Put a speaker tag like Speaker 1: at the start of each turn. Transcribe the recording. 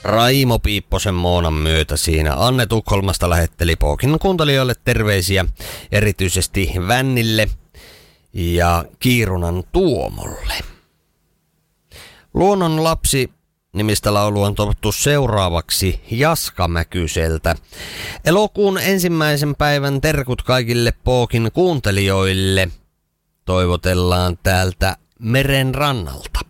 Speaker 1: Raimo Piipposen Moonan myötä siinä. Anne Tukholmasta lähetteli Pookin kuuntelijoille terveisiä, erityisesti Vännille ja Kiirunan Tuomolle. Luonnon lapsi nimistä laulu on toivottu seuraavaksi Jaska Mäkyseltä. Elokuun 1. päivän terkut kaikille Pookin kuuntelijoille toivotellaan täältä meren rannalta.